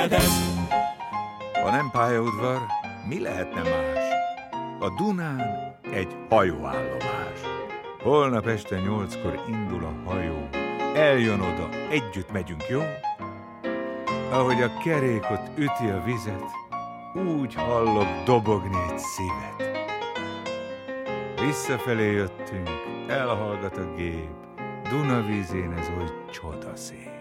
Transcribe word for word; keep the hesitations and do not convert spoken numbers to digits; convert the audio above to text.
Ha nem pályaudvar, mi lehetne más? A Dunán egy hajóállomás. Holnap este nyolckor indul a hajó. Eljön oda, együtt megyünk, jó? Ahogy a kerék ott üti a vizet, úgy hallok dobogni egy szívet. Visszafelé jöttünk, elhallgat a gép, Dunavízén ez oly csodaszép.